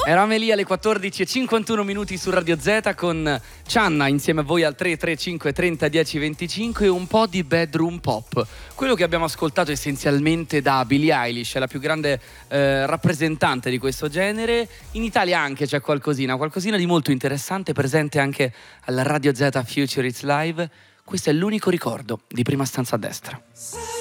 Era Amelia alle 14:51 su Radio Z con Cianna insieme a voi al 335 30 10 25 e un po' di bedroom pop. Quello che abbiamo ascoltato essenzialmente da Billie Eilish, è la più grande rappresentante di questo genere. In Italia anche c'è qualcosina di molto interessante presente anche alla Radio Z Future It's Live. Questo è l'unico ricordo di Prima stanza a destra.